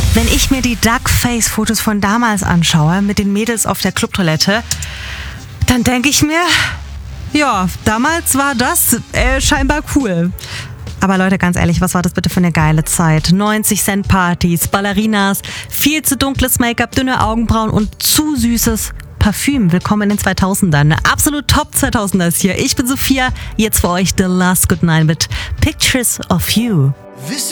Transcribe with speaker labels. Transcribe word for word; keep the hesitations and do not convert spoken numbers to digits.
Speaker 1: Wenn ich mir die Duckface-Fotos von damals anschaue, mit den Mädels auf der Clubtoilette, dann denke ich mir, ja, damals war das äh, scheinbar cool. Aber Leute, ganz ehrlich, was war das bitte für eine geile Zeit? neunzig Cent Partys, Ballerinas, viel zu dunkles Make-up, dünne Augenbrauen und zu süßes Parfüm. Willkommen in den zweitausendern. Absolut Top zweitausender ist hier. Ich bin Sophia, jetzt für euch The Last Good Night mit Pictures of You.